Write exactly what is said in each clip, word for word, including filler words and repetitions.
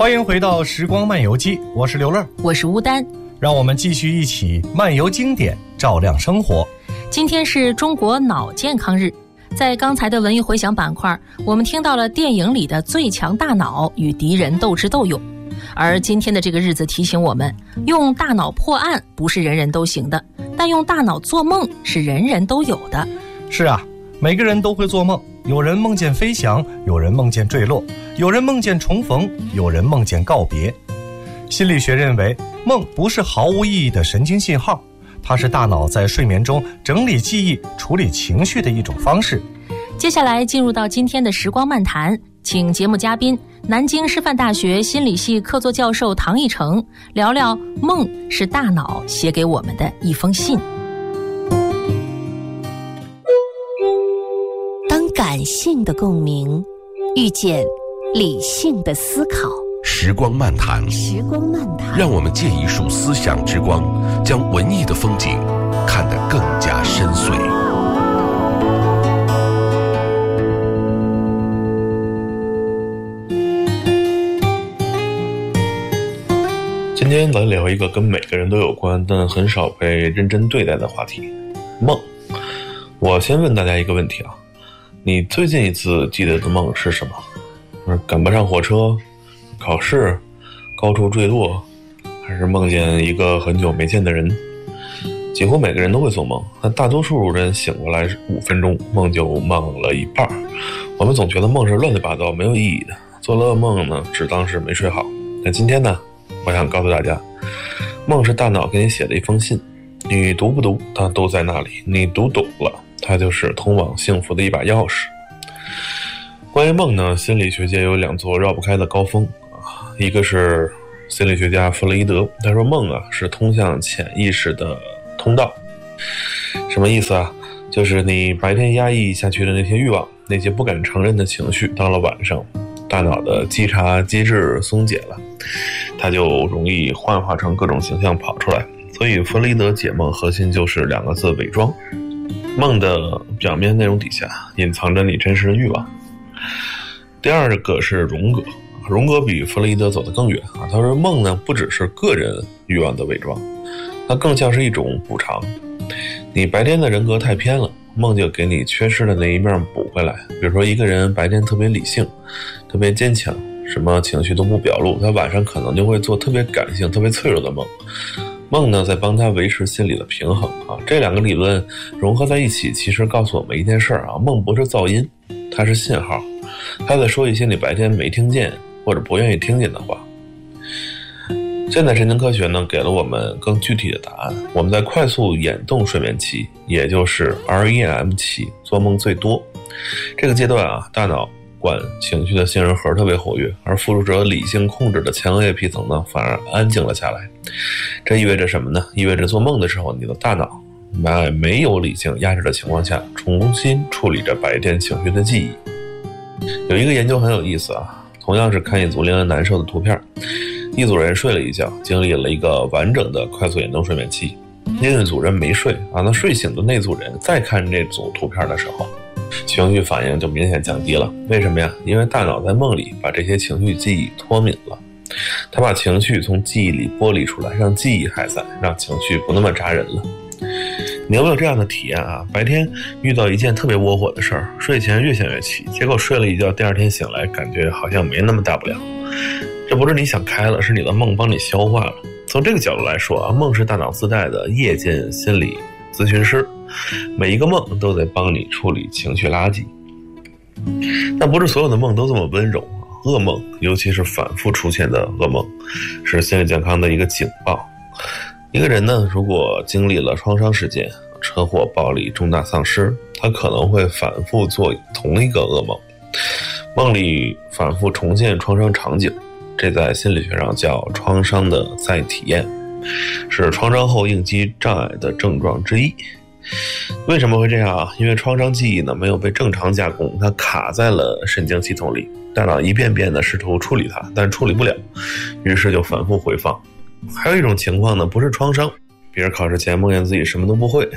欢迎回到时光漫游记，我是刘乐， 我是乌丹， 让我们继续一起漫游经典，照亮生活。 今天是中国脑健康日，在刚才的文艺回响板块，我们听到了电影里的最强大脑与敌人斗智斗勇，而今天的这个日子提醒我们，用大脑破案不是人人都行的，但用大脑做梦是人人都有的。 是啊，每个人都会做梦，有人梦见飞翔，有人梦见坠落，有人梦见重逢，有人梦见告别。心理学认为，梦不是毫无意义的神经信号，它是大脑在睡眠中整理记忆、处理情绪的一种方式。 接下来进入到今天的时光漫谈，请节目嘉宾南京师范大学心理系客座教授唐义成聊聊梦是大脑写给我们的一封信。当感性的共鸣遇见理性的思考， 时光漫谈， 时光漫谈， 让我们借一束思想之光，将文艺的风景看得更加深邃。 今天来聊一个跟每个人都有关，但很少被认真对待的话题——梦。我先问大家一个问题啊，你最近一次记得的梦是什么？赶不上火车、考试、高处坠落，还是梦见一个很久没见的人？几乎每个人都会做梦，但大多数人醒过来五分钟，梦就梦了一半。我们总觉得梦是乱七八糟、没有意义的，做了噩梦呢，只当是没睡好。那今天呢，我想告诉大家，梦是大脑给你写的一封信，你读不读它都在那里，你读懂了，它就是通往幸福的一把钥匙。关于梦呢，心理学界有两座绕不开的高峰，一个是心理学家弗洛伊德，他说梦啊是通向潜意识的通道。什么意思啊？就是你白天压抑下去的那些欲望，那些不敢承认的情绪，到了晚上大脑的稽查机制松解了，它就容易幻化成各种形象跑出来。所以弗洛伊德解梦核心就是两个字：伪装。梦的表面内容底下隐藏着你真实的欲望。第二个是荣格，荣格比弗洛伊德走得更远啊。他说梦呢不只是个人欲望的伪装，它更像是一种补偿。你白天的人格太偏了，梦就给你缺失的那一面补回来。比如说一个人白天特别理性，特别坚强，什么情绪都不表露，他晚上可能就会做特别感性、特别脆弱的梦。梦呢在帮他维持心理的平衡啊。这两个理论融合在一起，其实告诉我们一件事啊，梦不是噪音，它是信号，它在说一些你白天没听见或者不愿意听见的话。现代神经科学呢给了我们更具体的答案。我们在快速眼动睡眠期，也就是 R E M 期做梦最多。这个阶段啊，大脑管情绪的杏仁核特别活跃，而负责理性控制的前额叶皮层呢反而安静了下来。这意味着什么呢？意味着做梦的时候，你的大脑在没有理性压制的情况下，重新处理着白天情绪的记忆。有一个研究很有意思啊，同样是看一组令人难受的图片，一组人睡了一觉，经历了一个完整的快速眼动睡眠期，另一组人没睡啊，那睡醒的那组人再看这组图片的时候，情绪反应就明显降低了。为什么呀？因为大脑在梦里把这些情绪记忆脱敏了，它把情绪从记忆里剥离出来，让记忆还在，让情绪不那么扎人了。你有没有这样的体验啊？白天遇到一件特别窝火的事儿，睡前越想越气，结果睡了一觉，第二天醒来感觉好像没那么大不了。这不是你想开了，是你的梦帮你消化了。从这个角度来说啊，梦是大脑自带的夜间心理咨询师，每一个梦都在帮你处理情绪垃圾。但不是所有的梦都这么温柔啊，噩梦，尤其是反复出现的噩梦，是心理健康的一个警报。一个人呢，如果经历了创伤事件、车祸、暴力、重大丧失，他可能会反复做同一个噩梦，梦里反复重现创伤场景，这在心理学上叫创伤的再体验，是创伤后应激障碍的症状之一。为什么会这样啊？因为创伤记忆呢没有被正常加工，它卡在了神经系统里，大脑一遍遍的试图处理它，但处理不了，于是就反复回放。还有一种情况呢，不是创伤，比如考试前梦见自己什么都不会，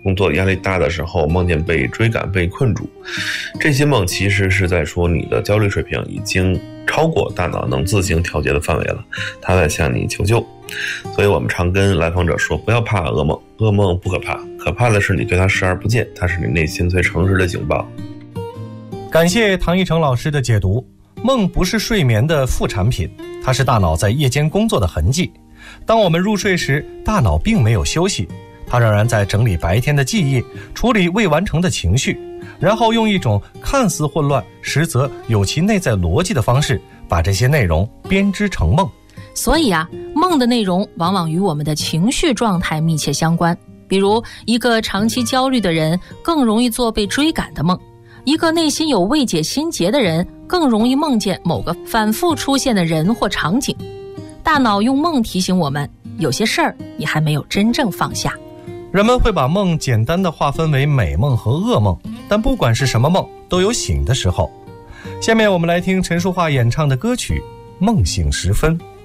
工作压力大的时候梦见被追赶被困住，这些梦其实是在说你的焦虑水平已经超过大脑能自行调节的范围了，它在向你求救。所以我们常跟来访者说，不要怕噩梦，噩梦不可怕，可怕的是你对它视而不见，它是你内心最诚实的警报。 感谢唐一成老师的解读。梦不是睡眠的副产品，它是大脑在夜间工作的痕迹。当我们入睡时，大脑并没有休息，它仍然在整理白天的记忆，处理未完成的情绪，然后用一种看似混乱实则有其内在逻辑的方式把这些内容编织成梦。 所以啊，梦的内容往往与我们的情绪状态密切相关。比如一个长期焦虑的人更容易做被追赶的梦，一个内心有未解心结的人更容易梦见某个反复出现的人或场景。大脑用梦提醒我们，有些事儿你还没有真正放下。 人们会把梦简单地划分为美梦和噩梦，但不管是什么梦，都有醒的时候。下面我们来听陈淑桦演唱的歌曲《梦醒时分》。